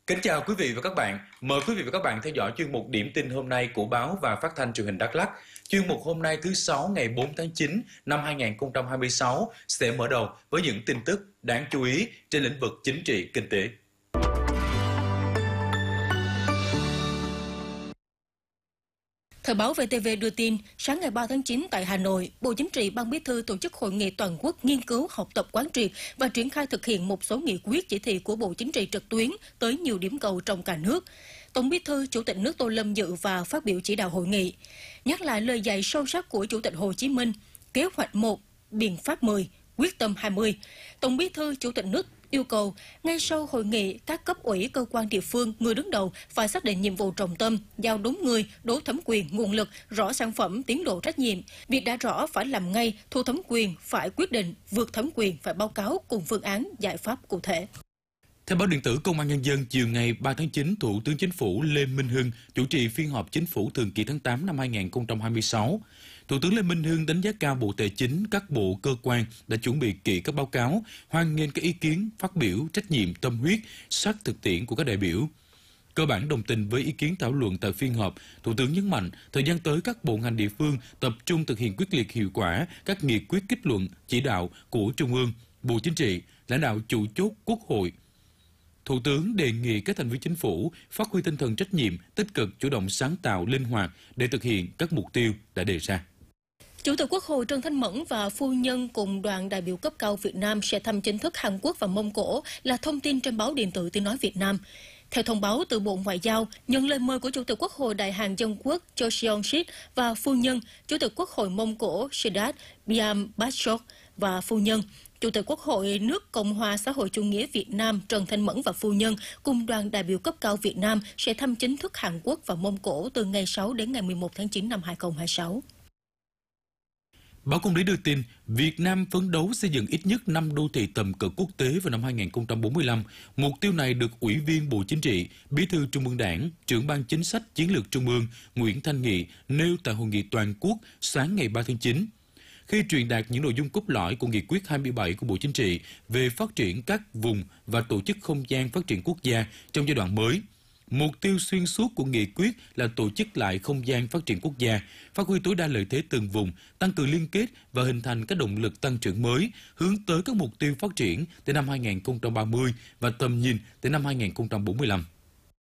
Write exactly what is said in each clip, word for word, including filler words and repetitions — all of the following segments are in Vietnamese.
Kính chào quý vị và các bạn. Mời quý vị và các bạn theo dõi chuyên mục Điểm tin hôm nay của báo và phát thanh truyền hình Đắk Lắk. Chuyên mục hôm nay thứ sáu ngày bốn tháng chín năm hai nghìn không trăm hai mươi sáu sẽ mở đầu với những tin tức đáng chú ý trên lĩnh vực chính trị, kinh tế. Thời báo vê tê vê đưa tin, sáng ngày ba tháng chín tại Hà Nội, Bộ Chính trị Ban Bí thư tổ chức hội nghị toàn quốc nghiên cứu, học tập quán triệt và triển khai thực hiện một số nghị quyết chỉ thị của Bộ Chính trị trực tuyến tới nhiều điểm cầu trong cả nước. Tổng Bí thư Chủ tịch nước Tô Lâm dự và phát biểu chỉ đạo hội nghị, nhắc lại lời dạy sâu sắc của Chủ tịch Hồ Chí Minh, kế hoạch một, biện pháp mười, quyết tâm hai mươi. Tổng Bí thư Chủ tịch nước yêu cầu, ngay sau hội nghị, các cấp ủy, cơ quan địa phương, người đứng đầu phải xác định nhiệm vụ trọng tâm, giao đúng người, đủ thẩm quyền, nguồn lực, rõ sản phẩm, tiến độ, trách nhiệm. Việc đã rõ phải làm ngay, thu thẩm quyền phải quyết định, vượt thẩm quyền phải báo cáo cùng phương án, giải pháp cụ thể. Theo báo điện tử Công an Nhân dân, chiều ngày ba tháng chín, Thủ tướng Chính phủ Lê Minh Hưng chủ trì phiên họp Chính phủ thường kỳ tháng tám năm hai nghìn không trăm hai mươi sáu. Thủ tướng Lê Minh Hưng đánh giá cao Bộ Tài chính, các bộ, cơ quan đã chuẩn bị kỹ các báo cáo, hoan nghênh các ý kiến, phát biểu, trách nhiệm, tâm huyết, sát thực tiễn của các đại biểu. Cơ bản đồng tình với ý kiến thảo luận tại phiên họp, Thủ tướng nhấn mạnh thời gian tới các bộ ngành địa phương tập trung thực hiện quyết liệt hiệu quả các nghị quyết kết luận, chỉ đạo của Trung ương, Bộ Chính trị, lãnh đạo chủ chốt Quốc hội. Thủ tướng đề nghị các thành viên chính phủ phát huy tinh thần trách nhiệm, tích cực, chủ động, sáng tạo, linh hoạt để thực hiện các mục tiêu đã đề ra. Chủ tịch Quốc hội Trần Thanh Mẫn và phu nhân cùng đoàn đại biểu cấp cao Việt Nam sẽ thăm chính thức Hàn Quốc và Mông Cổ, là thông tin trên báo điện tử Tiếng nói Việt Nam. Theo thông báo từ Bộ Ngoại giao, nhận lời mời của Chủ tịch Quốc hội Đại Hàn Dân Quốc Cho Seong-sit và phu nhân, Chủ tịch Quốc hội Mông Cổ Sedat Pyambasoc và phu nhân, Chủ tịch Quốc hội nước Cộng hòa xã hội chủ nghĩa Việt Nam Trần Thanh Mẫn và phu nhân cùng đoàn đại biểu cấp cao Việt Nam sẽ thăm chính thức Hàn Quốc và Mông Cổ từ ngày sáu đến ngày mười một tháng chín năm hai nghìn không trăm hai mươi sáu. Báo Công lý đưa tin, Việt Nam phấn đấu xây dựng ít nhất năm đô thị tầm cỡ quốc tế vào năm hai nghìn không trăm bốn mươi lăm. Mục tiêu này được Ủy viên Bộ Chính trị, Bí thư Trung ương Đảng, Trưởng ban Chính sách Chiến lược Trung ương Nguyễn Thanh Nghị nêu tại hội nghị toàn quốc sáng ngày ba tháng chín. Khi truyền đạt những nội dung cốt lõi của nghị quyết hai mươi bảy của Bộ Chính trị về phát triển các vùng và tổ chức không gian phát triển quốc gia trong giai đoạn mới. Mục tiêu xuyên suốt của nghị quyết là tổ chức lại không gian phát triển quốc gia, phát huy tối đa lợi thế từng vùng, tăng cường liên kết và hình thành các động lực tăng trưởng mới, hướng tới các mục tiêu phát triển tới năm hai nghìn không trăm ba mươi và tầm nhìn tới năm hai nghìn không trăm bốn mươi lăm.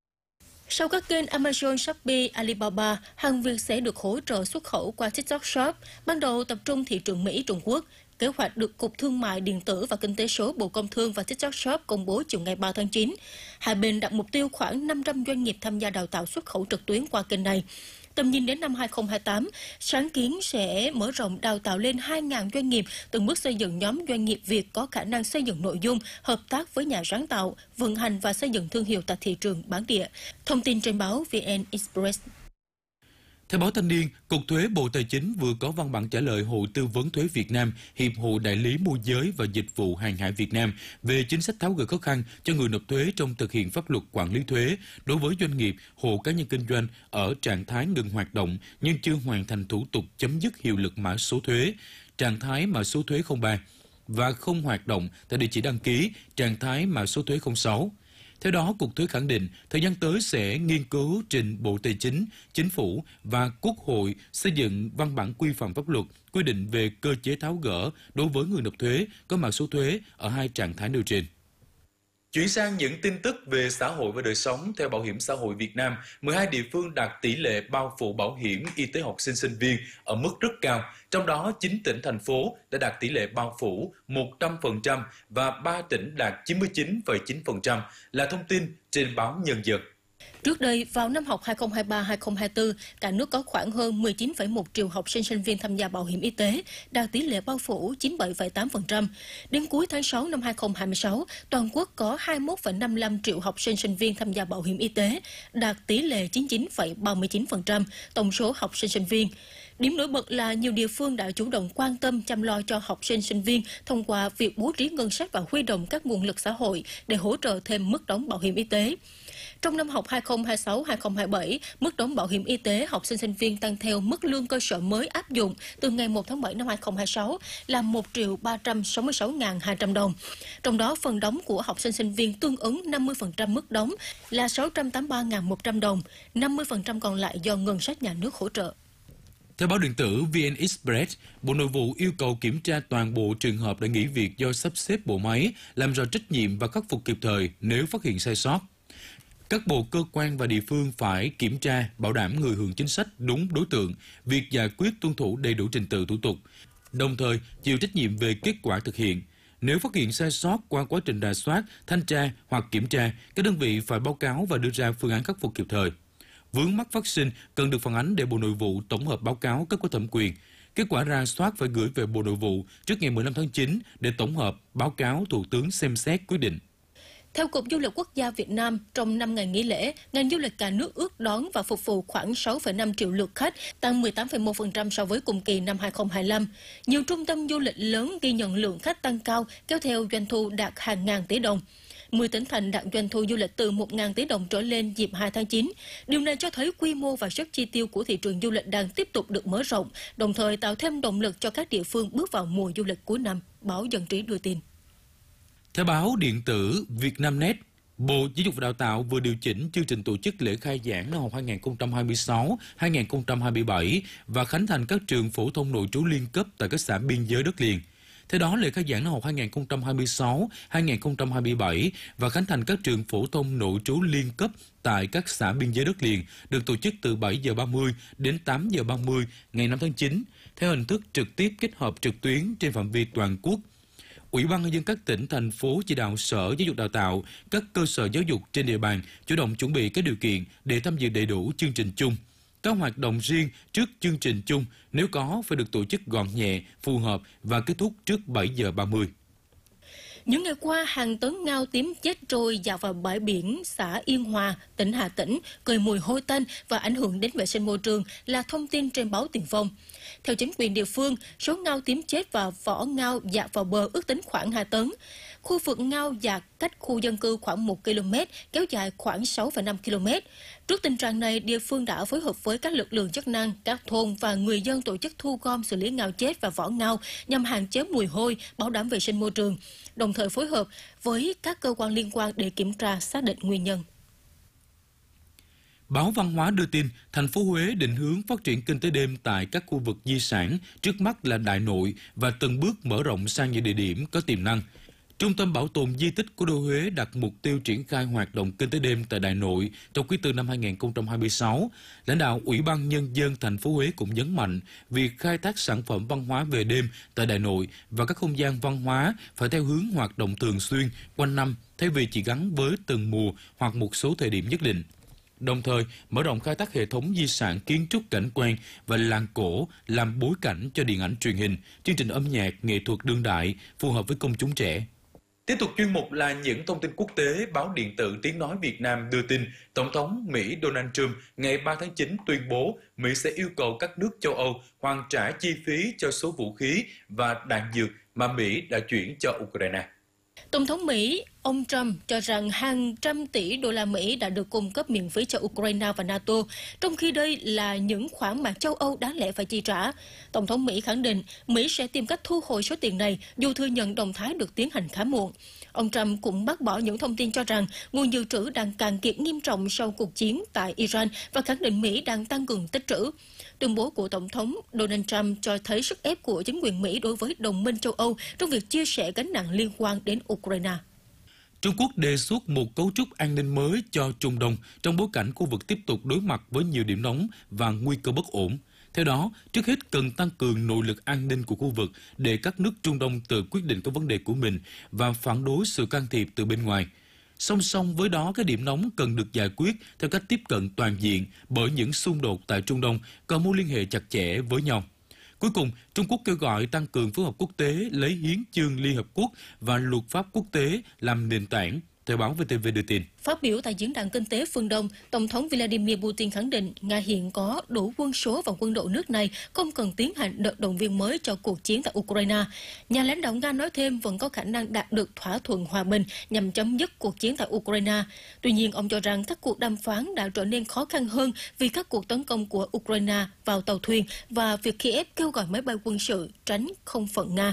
Sau các kênh Amazon, Shopee, Alibaba, hàng Việt sẽ được hỗ trợ xuất khẩu qua TikTok Shop, ban đầu tập trung thị trường Mỹ, Trung Quốc. Kế hoạch được Cục Thương mại Điện tử và Kinh tế số Bộ Công Thương và TikTok Shop công bố chiều ngày ba tháng chín. Hai bên đặt mục tiêu khoảng năm trăm doanh nghiệp tham gia đào tạo xuất khẩu trực tuyến qua kênh này. Tầm nhìn đến năm hai nghìn không trăm hai mươi tám, sáng kiến sẽ mở rộng đào tạo lên hai nghìn doanh nghiệp, từng bước xây dựng nhóm doanh nghiệp Việt có khả năng xây dựng nội dung, hợp tác với nhà sáng tạo, vận hành và xây dựng thương hiệu tại thị trường bản địa. Thông tin trên báo vê en Express. Theo báo Thanh niên, Cục Thuế Bộ Tài chính vừa có văn bản trả lời Hội Tư vấn Thuế Việt Nam, Hiệp hội Đại lý Môi giới và Dịch vụ Hàng hải Việt Nam về chính sách tháo gỡ khó khăn cho người nộp thuế trong thực hiện pháp luật quản lý thuế đối với doanh nghiệp, hộ cá nhân kinh doanh ở trạng thái ngừng hoạt động nhưng chưa hoàn thành thủ tục chấm dứt hiệu lực mã số thuế, trạng thái mã số thuế không ba và không hoạt động tại địa chỉ đăng ký, trạng thái mã số thuế không sáu. Theo đó, Cục Thuế khẳng định thời gian tới sẽ nghiên cứu trình Bộ Tài chính, Chính phủ và Quốc hội xây dựng văn bản quy phạm pháp luật quy định về cơ chế tháo gỡ đối với người nộp thuế có mã số thuế ở hai trạng thái nêu trên. Chuyển sang những tin tức về xã hội và đời sống, theo Bảo hiểm xã hội Việt Nam, mười hai địa phương đạt tỷ lệ bao phủ bảo hiểm y tế học sinh sinh viên ở mức rất cao, trong đó chín tỉnh thành phố đã đạt tỷ lệ bao phủ một trăm phần trăm và ba tỉnh đạt chín mươi chín phẩy chín phần trăm, là thông tin trên báo Nhân dân. Trước đây, vào năm học hai nghìn không trăm hai mươi ba hai nghìn không trăm hai mươi tư, cả nước có khoảng hơn mười chín phẩy một triệu học sinh sinh viên tham gia bảo hiểm y tế, đạt tỷ lệ bao phủ chín mươi bảy phẩy tám phần trăm. Đến cuối tháng sáu năm hai nghìn không trăm hai mươi sáu, toàn quốc có hai mươi mốt phẩy năm mươi lăm triệu học sinh sinh viên tham gia bảo hiểm y tế, đạt tỷ lệ chín mươi chín phẩy ba mươi chín phần trăm tổng số học sinh sinh viên. Điểm nổi bật là nhiều địa phương đã chủ động quan tâm chăm lo cho học sinh sinh viên thông qua việc bố trí ngân sách và huy động các nguồn lực xã hội để hỗ trợ thêm mức đóng bảo hiểm y tế. Trong năm học hai không hai sáu hai không hai bảy, mức đóng bảo hiểm y tế học sinh sinh viên tăng theo mức lương cơ sở mới áp dụng từ ngày một tháng bảy năm hai không hai sáu là một triệu ba trăm sáu mươi sáu nghìn hai trăm đồng. Trong đó, phần đóng của học sinh sinh viên tương ứng năm mươi phần trăm mức đóng là sáu trăm tám mươi ba nghìn một trăm đồng, năm mươi phần trăm còn lại do ngân sách nhà nước hỗ trợ. Theo báo điện tử vê en Express, Bộ Nội vụ yêu cầu kiểm tra toàn bộ trường hợp đã nghỉ việc do sắp xếp bộ máy, làm rõ trách nhiệm và khắc phục kịp thời nếu phát hiện sai sót. Các bộ cơ quan và địa phương phải kiểm tra, bảo đảm người hưởng chính sách đúng đối tượng, việc giải quyết tuân thủ đầy đủ trình tự thủ tục, đồng thời chịu trách nhiệm về kết quả thực hiện. Nếu phát hiện sai sót qua quá trình rà soát, thanh tra hoặc kiểm tra, các đơn vị phải báo cáo và đưa ra phương án khắc phục kịp thời. Vướng mắc phát sinh cần được phản ánh để Bộ Nội vụ tổng hợp báo cáo cấp có thẩm quyền. Kết quả rà soát phải gửi về Bộ Nội vụ trước ngày mười lăm tháng chín để tổng hợp báo cáo Thủ tướng xem xét quyết định. Theo Cục Du lịch Quốc gia Việt Nam, trong năm ngày nghỉ lễ, ngành du lịch cả nước ước đón và phục vụ khoảng sáu phẩy năm triệu lượt khách, tăng mười tám phẩy một phần trăm so với cùng kỳ năm hai không hai lăm. Nhiều trung tâm du lịch lớn ghi nhận lượng khách tăng cao, kéo theo doanh thu đạt hàng ngàn tỷ đồng. mười tỉnh thành đạt doanh thu du lịch từ một nghìn tỷ đồng trở lên dịp hai tháng chín. Điều này cho thấy quy mô và sức chi tiêu của thị trường du lịch đang tiếp tục được mở rộng, đồng thời tạo thêm động lực cho các địa phương bước vào mùa du lịch cuối năm, báo Dân trí đưa tin. Theo báo điện tử Vietnamnet, Bộ Giáo dục và Đào tạo vừa điều chỉnh chương trình tổ chức lễ khai giảng năm học hai nghìn không trăm hai mươi sáu hai nghìn không trăm hai mươi bảy và khánh thành các trường phổ thông nội trú liên cấp tại các xã biên giới đất liền. Theo đó, lễ khai giảng năm học hai nghìn không trăm hai mươi sáu hai nghìn không trăm hai mươi bảy và khánh thành các trường phổ thông nội trú liên cấp tại các xã biên giới đất liền được tổ chức từ bảy giờ ba mươi đến tám giờ ba mươi ngày năm tháng chín, theo hình thức trực tiếp kết hợp trực tuyến trên phạm vi toàn quốc. Ủy ban nhân dân các tỉnh, thành phố chỉ đạo Sở Giáo dục Đào tạo, các cơ sở giáo dục trên địa bàn chủ động chuẩn bị các điều kiện để tham dự đầy đủ chương trình chung. Các hoạt động riêng trước chương trình chung nếu có phải được tổ chức gọn nhẹ, phù hợp và kết thúc trước bảy giờ ba mươi. Những ngày qua, hàng tấn ngao tím chết trôi dạt vào bãi biển xã Yên Hòa, tỉnh Hà Tĩnh, khơi mùi hôi tanh và ảnh hưởng đến vệ sinh môi trường là thông tin trên báo Tiền Phong. Theo chính quyền địa phương, số ngao tím chết và vỏ ngao dạt vào bờ ước tính khoảng hai tấn. Khu vực ngao dạt cách khu dân cư khoảng một ki lô mét, kéo dài khoảng sáu phẩy năm ki lô mét. Trước tình trạng này, địa phương đã phối hợp với các lực lượng chức năng, các thôn và người dân tổ chức thu gom xử lý ngao chết và vỏ ngao nhằm hạn chế mùi hôi, bảo đảm vệ sinh môi trường, đồng thời phối hợp với các cơ quan liên quan để kiểm tra xác định nguyên nhân. Báo Văn hóa đưa tin, thành phố Huế định hướng phát triển kinh tế đêm tại các khu vực di sản, trước mắt là Đại Nội và từng bước mở rộng sang những địa điểm có tiềm năng. Trung tâm Bảo tồn Di tích Cố đô Huế đặt mục tiêu triển khai hoạt động kinh tế đêm tại Đại Nội trong quý tư năm hai nghìn không trăm hai mươi sáu. Lãnh đạo Ủy ban Nhân dân thành phố Huế cũng nhấn mạnh việc khai thác sản phẩm văn hóa về đêm tại Đại Nội và các không gian văn hóa phải theo hướng hoạt động thường xuyên, quanh năm, thay vì chỉ gắn với từng mùa hoặc một số thời điểm nhất định. Đồng thời, mở rộng khai thác hệ thống di sản kiến trúc cảnh quan và làng cổ làm bối cảnh cho điện ảnh truyền hình, chương trình âm nhạc, nghệ thuật đương đại phù hợp với công chúng trẻ. Tiếp tục chuyên mục là những thông tin quốc tế. Báo điện tử Tiếng nói Việt Nam đưa tin, Tổng thống Mỹ Donald Trump ngày ba tháng chín tuyên bố Mỹ sẽ yêu cầu các nước châu Âu hoàn trả chi phí cho số vũ khí và đạn dược mà Mỹ đã chuyển cho Ukraine. Tổng thống Mỹ, ông Trump cho rằng hàng trăm tỷ đô la Mỹ đã được cung cấp miễn phí cho Ukraine và NATO, trong khi đây là những khoản mà châu Âu đáng lẽ phải chi trả. Tổng thống Mỹ khẳng định Mỹ sẽ tìm cách thu hồi số tiền này dù thừa nhận động thái được tiến hành khá muộn. Ông Trump cũng bác bỏ những thông tin cho rằng nguồn dự trữ đang cạn kiệt nghiêm trọng sau cuộc chiến tại Iran và khẳng định Mỹ đang tăng cường tích trữ. Tuyên bố của Tổng thống Donald Trump cho thấy sức ép của chính quyền Mỹ đối với đồng minh châu Âu trong việc chia sẻ gánh nặng liên quan đến Ukraine. Trung Quốc đề xuất một cấu trúc an ninh mới cho Trung Đông trong bối cảnh khu vực tiếp tục đối mặt với nhiều điểm nóng và nguy cơ bất ổn. Theo đó, trước hết cần tăng cường nội lực an ninh của khu vực để các nước Trung Đông tự quyết định các vấn đề của mình và phản đối sự can thiệp từ bên ngoài. Song song với đó, các điểm nóng cần được giải quyết theo cách tiếp cận toàn diện bởi những xung đột tại Trung Đông có mối liên hệ chặt chẽ với nhau. Cuối cùng, Trung Quốc kêu gọi tăng cường phối hợp quốc tế lấy hiến chương Liên Hợp Quốc và luật pháp quốc tế làm nền tảng, theo báo vê tê vê đưa tin. Phát biểu tại Diễn đàn Kinh tế Phương Đông, Tổng thống Vladimir Putin khẳng định Nga hiện có đủ quân số và quân đội nước này không cần tiến hành đợt động viên mới cho cuộc chiến tại Ukraine. Nhà lãnh đạo Nga nói thêm vẫn có khả năng đạt được thỏa thuận hòa bình nhằm chấm dứt cuộc chiến tại Ukraine. Tuy nhiên, ông cho rằng các cuộc đàm phán đã trở nên khó khăn hơn vì các cuộc tấn công của Ukraine vào tàu thuyền và việc Kiev kêu gọi máy bay quân sự tránh không phận Nga.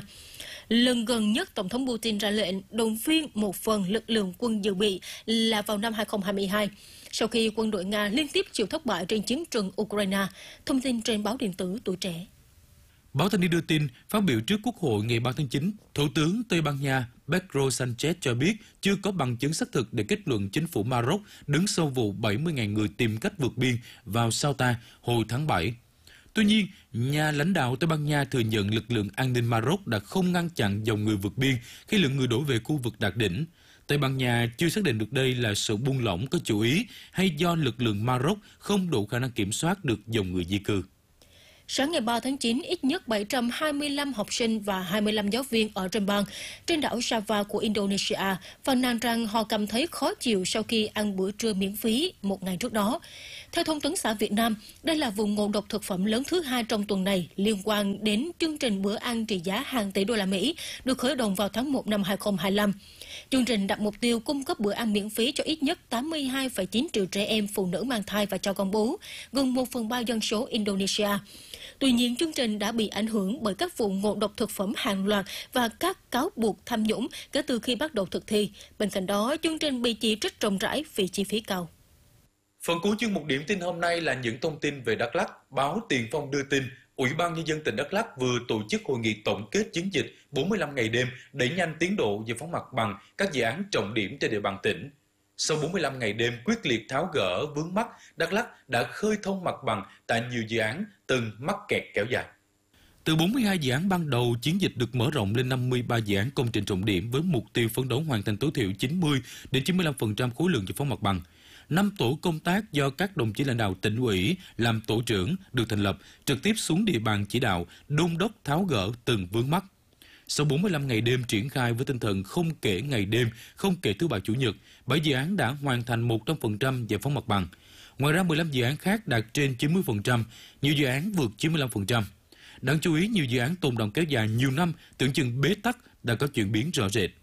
Lần gần nhất, Tổng thống Putin ra lệnh động viên một phần lực lượng quân dự bị là vào năm hai không hai hai, sau khi quân đội Nga liên tiếp chịu thất bại trên chiến trường Ukraine. Thông tin trên báo điện tử Tuổi Trẻ. Báo Thanh niên đưa tin, phát biểu trước Quốc hội ngày ba tháng chín, Thủ tướng Tây Ban Nha Pedro Sánchez cho biết chưa có bằng chứng xác thực để kết luận chính phủ Maroc đứng sau vụ bảy mươi nghìn người tìm cách vượt biên vào Ceuta hồi tháng bảy. Tuy nhiên, nhà lãnh đạo Tây Ban Nha thừa nhận lực lượng an ninh Maroc đã không ngăn chặn dòng người vượt biên khi lượng người đổ về khu vực đạt đỉnh. Tây Ban Nha chưa xác định được đây là sự buông lỏng có chủ ý hay do lực lượng Maroc không đủ khả năng kiểm soát được dòng người di cư. Sáng ngày ba tháng chín, ít nhất bảy trăm hai mươi lăm học sinh và hai mươi lăm giáo viên ở trên bang trên đảo Java của Indonesia phàn nàn rằng họ cảm thấy khó chịu sau khi ăn bữa trưa miễn phí một ngày trước đó. Theo Thông tấn xã Việt Nam, đây là vụ ngộ độc thực phẩm lớn thứ hai trong tuần này liên quan đến chương trình bữa ăn trị giá hàng tỷ đô la Mỹ được khởi động vào tháng một năm hai không hai lăm. Chương trình đặt mục tiêu cung cấp bữa ăn miễn phí cho ít nhất tám mươi hai phẩy chín triệu trẻ em, phụ nữ mang thai và cho con bú, gần một phần ba dân số Indonesia. Tuy nhiên, chương trình đã bị ảnh hưởng bởi các vụ ngộ độc thực phẩm hàng loạt và các cáo buộc tham nhũng kể từ khi bắt đầu thực thi. Bên cạnh đó, chương trình bị chỉ trích rộng rãi vì chi phí cao. Phần cuối chương mục điểm tin hôm nay là những thông tin về Đắk Lắk. Báo Tiền Phong đưa tin, Ủy ban Nhân dân tỉnh Đắk Lắk vừa tổ chức hội nghị tổng kết chiến dịch bốn mươi lăm ngày đêm đẩy nhanh tiến độ giải phóng mặt bằng các dự án trọng điểm trên địa bàn tỉnh. Sau bốn mươi lăm ngày đêm quyết liệt tháo gỡ vướng mắc, Đắk Lắk đã khơi thông mặt bằng tại nhiều dự án từng mắc kẹt kéo dài. Từ bốn mươi hai dự án ban đầu, chiến dịch được mở rộng lên năm mươi ba dự án công trình trọng điểm với mục tiêu phấn đấu hoàn thành tối thiểu chín mươi đến chín mươi lăm phần trăm khối lượng giải phóng mặt bằng. Năm tổ công tác do các đồng chí lãnh đạo tỉnh ủy làm tổ trưởng được thành lập, trực tiếp xuống địa bàn chỉ đạo, đôn đốc tháo gỡ từng vướng mắc. Sau bốn mươi lăm ngày đêm triển khai với tinh thần không kể ngày đêm, không kể thứ bảy chủ nhật, bảy dự án đã hoàn thành một trăm phần trăm giải phóng mặt bằng. Ngoài ra mười lăm dự án khác đạt trên chín mươi phần trăm, nhiều dự án vượt chín mươi lăm phần trăm. Đáng chú ý, nhiều dự án tồn đọng kéo dài nhiều năm, tưởng chừng bế tắc đã có chuyển biến rõ rệt.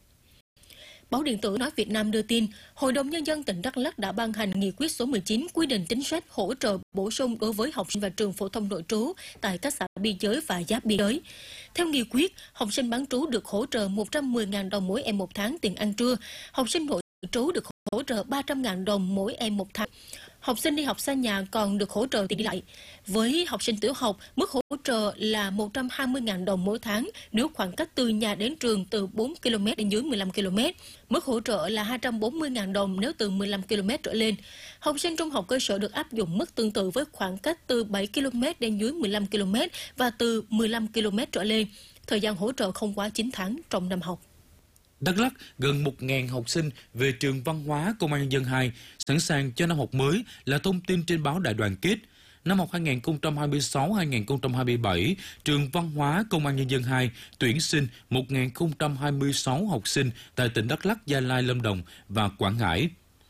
Báo điện tử Nói Việt Nam đưa tin, Hội đồng Nhân dân tỉnh Đắk Lắk đã ban hành nghị quyết số mười chín quy định chính sách hỗ trợ bổ sung đối với học sinh và trường phổ thông nội trú tại các xã biên giới và giáp biên giới. Theo nghị quyết, học sinh bán trú được hỗ trợ một trăm mười nghìn đồng mỗi em một tháng tiền ăn trưa, học sinh nội trú được hỗ trợ ba trăm nghìn đồng mỗi em một tháng. Học sinh đi học xa nhà còn được hỗ trợ tiền đi lại. Với học sinh tiểu học, mức hỗ trợ là một trăm hai mươi nghìn đồng mỗi tháng nếu khoảng cách từ nhà đến trường từ bốn ki lô mét đến dưới mười lăm ki lô mét. Mức hỗ trợ là hai trăm bốn mươi nghìn đồng nếu từ mười lăm ki lô mét trở lên. Học sinh trung học cơ sở được áp dụng mức tương tự với khoảng cách từ bảy ki lô mét đến dưới mười lăm ki lô mét và từ mười lăm ki lô mét trở lên. Thời gian hỗ trợ không quá chín tháng trong năm học. Đắk Lắk gần một nghìn học sinh về trường Văn hóa Công an Nhân dân hai sẵn sàng cho năm học mới là thông tin trên báo Đại Đoàn Kết. Năm học hai nghìn không trăm hai mươi sáu hai nghìn không trăm hai mươi bảy, trường Văn hóa Công an Nhân dân hai tuyển sinh một nghìn không trăm hai mươi sáu học sinh tại tỉnh Đắk Lắk, Gia Lai, Lâm Đồng và Quảng Ngãi.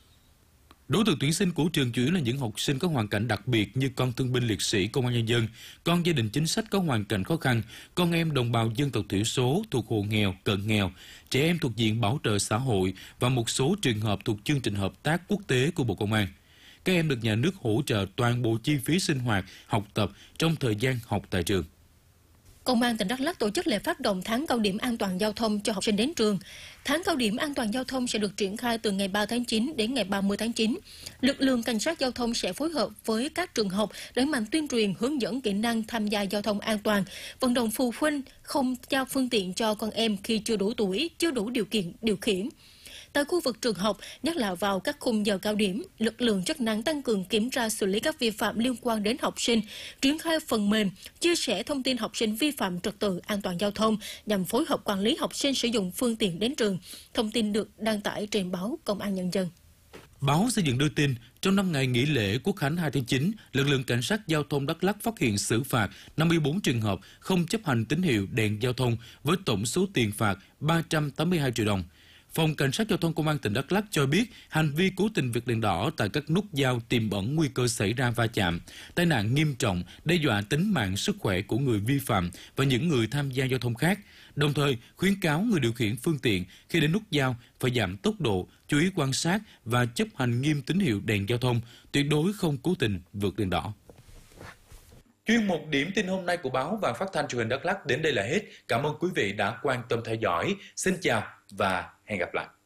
Đối tượng tuyển sinh của trường chủ yếu là những học sinh có hoàn cảnh đặc biệt như con thương binh liệt sĩ Công an Nhân dân, con gia đình chính sách có hoàn cảnh khó khăn, con em đồng bào dân tộc thiểu số thuộc hộ nghèo, cận nghèo, trẻ em thuộc diện bảo trợ xã hội và một số trường hợp thuộc chương trình hợp tác quốc tế của Bộ Công an. Các em được nhà nước hỗ trợ toàn bộ chi phí sinh hoạt, học tập trong thời gian học tại trường. Công an tỉnh Đắk Lắk tổ chức lễ phát động tháng cao điểm an toàn giao thông cho học sinh đến trường. Tháng cao điểm an toàn giao thông sẽ được triển khai từ ngày ba tháng chín đến ngày ba mươi tháng chín. Lực lượng cảnh sát giao thông sẽ phối hợp với các trường học đẩy mạnh tuyên truyền hướng dẫn kỹ năng tham gia giao thông an toàn, vận động phụ huynh không giao phương tiện cho con em khi chưa đủ tuổi, chưa đủ điều kiện điều khiển. Tại khu vực trường học, nhất là vào các khung giờ cao điểm, lực lượng chức năng tăng cường kiểm tra xử lý các vi phạm liên quan đến học sinh, triển khai phần mềm, chia sẻ thông tin học sinh vi phạm trật tự an toàn giao thông nhằm phối hợp quản lý học sinh sử dụng phương tiện đến trường. Thông tin được đăng tải trên báo Công an Nhân dân. Báo Xây dựng đưa tin, trong năm ngày nghỉ lễ Quốc khánh hai tháng chín, lực lượng cảnh sát giao thông Đắk Lắk phát hiện xử phạt năm mươi tư trường hợp không chấp hành tín hiệu đèn giao thông với tổng số tiền phạt ba trăm tám mươi hai triệu đồng. Phòng Cảnh sát Giao thông Công an tỉnh Đắk Lắk cho biết hành vi cố tình vượt đèn đỏ tại các nút giao tiềm ẩn nguy cơ xảy ra va chạm, tai nạn nghiêm trọng, đe dọa tính mạng sức khỏe của người vi phạm và những người tham gia giao thông khác. Đồng thời, khuyến cáo người điều khiển phương tiện khi đến nút giao phải giảm tốc độ, chú ý quan sát và chấp hành nghiêm tín hiệu đèn giao thông, tuyệt đối không cố tình vượt đèn đỏ. Chuyên mục điểm tin hôm nay của báo và phát thanh truyền hình Đắk Lắk đến đây là hết. Cảm ơn quý vị đã quan tâm theo dõi. Xin chào và hẹn gặp lại.